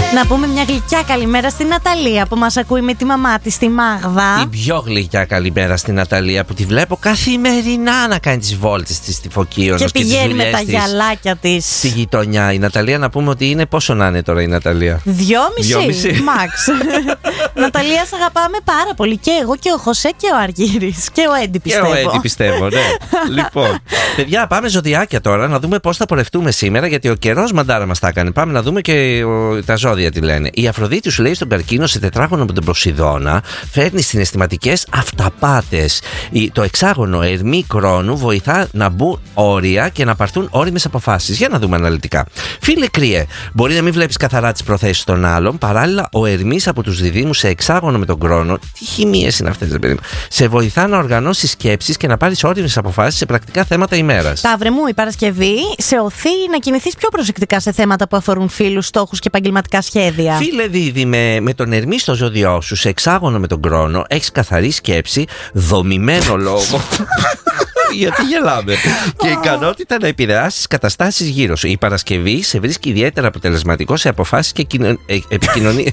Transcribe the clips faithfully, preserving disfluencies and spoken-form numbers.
Να πούμε μια γλυκιά καλημέρα στην Ναταλία που μας ακούει με τη μαμά της στη Μάγδα. Η πιο γλυκιά καλημέρα στην Ναταλία που τη βλέπω καθημερινά να κάνει τις βόλτες της στη Φωκίωνος και, και πηγαίνει τις με τα της γυαλάκια της στη γειτονιά. Η Ναταλία, να πούμε ότι είναι πόσο να είναι τώρα η Ναταλία? Δυόμιση, Μαξ. Ναταλία, σε αγαπάμε πάρα πολύ. Και εγώ και ο Χωσέ και ο Αργύρης. Και ο Έντι πιστεύω. Και ο Έντι πιστεύω, ναι. Λοιπόν, παιδιά, πάμε ζωδιάκια τώρα να δούμε πώς θα πορευτούμε σήμερα, γιατί ο καιρός μαντάρα μας τα έκανε. Πάμε να δούμε και ο, τα ζώδια τι λένε. Η Αφροδίτη σου λέει στον Καρκίνο σε τετράγωνο με τον Ποσειδώνα φέρνει συναισθηματικές αυταπάτες. Το εξάγωνο Ερμή Κρόνου βοηθά να μπουν όρια και να πάρθουν όριμες αποφάσεις. Για να δούμε αναλυτικά. Φίλε Κρύε, μπορεί να μην βλέπεις καθαρά τις προθέσεις των άλλων. Παράλληλα, ο Ερμής από τους Διδύμους σε εξάγωνο με τον Κρόνο, τι χημίες είναι αυτές, παιδί μου, σε βοηθά να οργανώσεις σκέψεις και να πάρεις όριμες αποφάσεις σε πρακτικά θέματα ημέρας. Ταύρε μου, η Παρασκευή σε οθεί να κινηθείς πιο προσεκτικά σε θέματα που αφορούν φίλους, στόχους και επαγγελματικά σχέδια. Φίλε Δίδυμε, με τον Ερμή στο ζώδιό σου, σε εξάγωνο με τον Κρόνο, έχεις καθαρή σκέψη, δομημένο λόγο. Γιατί γελάμε. Και ικανότητα να επηρεάσεις καταστάσεις γύρω σου. Η Παρασκευή σε βρίσκει ιδιαίτερα αποτελεσματικό σε αποφάσεις και επικοινωνία.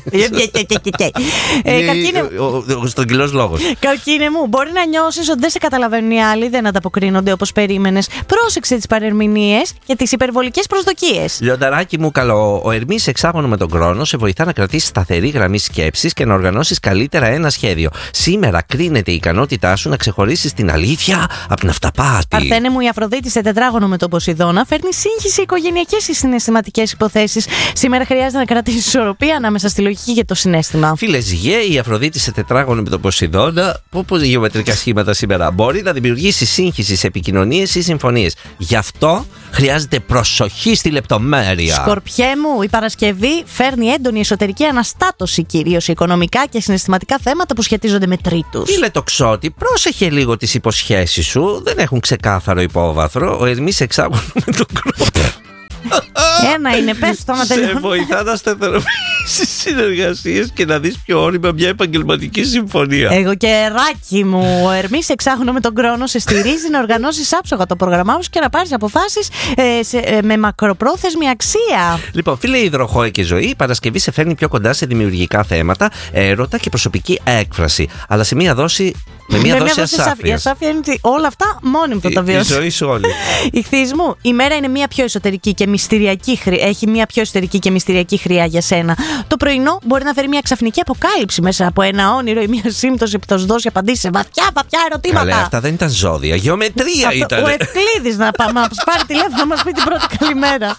Στον κοινός λόγος. Καρκίνε μου, μπορεί να νιώσεις ότι δεν σε καταλαβαίνουν οι άλλοι, δεν ανταποκρίνονται όπως περίμενες. Πρόσεξε τις παρερμηνίες και τις υπερβολικές προσδοκίες. Λιονταράκι μου, καλό. Ο Ερμής σε εξάγωνο με τον Κρόνο σε βοηθά να κρατήσεις σταθερή γραμμή σκέψης και να οργανώσεις καλύτερα ένα σχέδιο. Σήμερα κρίνεται η ικανότητά σου να ξεχωρίσεις την αλήθεια από την αυταπάτη. Παρθένε μου, η Αφροδίτη σε τετράγωνο με τον Ποσειδώνα φέρνει σύγχυση οικογενειακές ή συναισθηματικές υποθέσεις. Σήμερα χρειάζεται να κρατήσεις ισορροπία ανάμεσα στη λογική και το συναίσθημα. Φίλε Ζυγέ, η Αφροδίτη σε τετράγωνο με τον Ποσειδώνα, πώς γεωμετρικά σχήματα σήμερα, μπορεί να δημιουργήσει σύγχυση σε επικοινωνίες ή συμφωνίες. Γι' αυτό χρειάζεται προσοχή στη λεπτομέρεια. Σκορπιέ μου, η Παρασκευή φέρνει έντονη εσωτερική αναστάτωση, κυρίως σε οικονομικά και συναισθηματικά θέματα που σχετίζονται με τρίτους. Φίλε Τοξότη, πρόσεχε λίγο τις υποσχέσεις σου. Δεν έχουν ξεκάθαρο υπόβαθρο. Ο Ερμής εξάγωνο με τον Κρόνο. Ένα είναι, πες το να τελειώνει. Σε βοηθά να σταθεροποιήσεις συνεργασίες και να δεις πιο όρημα μια επαγγελματική συμφωνία. Εγώ και Ράκι μου, ο Ερμής εξάγωνο με τον Κρόνο σε στηρίζει να οργανώσεις άψογα το πρόγραμμά σου και να πάρεις αποφάσεις ε, σε, ε, με μακροπρόθεσμη αξία. Λοιπόν, φίλε Υδροχόε και Ζωή, η Παρασκευή σε φέρνει πιο κοντά σε δημιουργικά θέματα, έρωτα και προσωπική έκφραση. Αλλά σε μία δόση. Με μία δόση ασάφεια. Η ασάφεια είναι ότι όλα αυτά μόνοι μου θα τα βιώσει. Η ζωή σου όλη. Ιχθύς μου, η μέρα είναι μια πιο εσωτερική και μυστηριακή χρειά. Έχει μια πιο εσωτερική και μυστηριακή χρειά για σένα. Το πρωινό μπορεί να φέρει μια ξαφνική αποκάλυψη μέσα από ένα όνειρο ή μια σύμπτωση που θα σου δώσει απαντήσεις σε βαθιά, βαθιά ερωτήματα. Καλέ, αυτά δεν ήταν ζώδια. Γεωμετρία αυτό, ήταν. Ο Ευκλήδης να πάμε να πάρει τηλέφωνο να μας πει την πρώτη καλημέρα.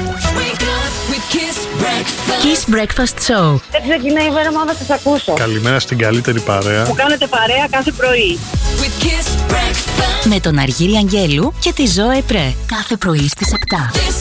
Kiss Breakfast Show. Δεν ξεκινάει η μέρα μου να σας ακούσω. Καλημέρα στην καλύτερη παρέα που κάνετε παρέα κάθε πρωί. Με τον Αργύρη Αγγέλου και τη Ζωέ Πρέ. Κάθε πρωί στις επτά.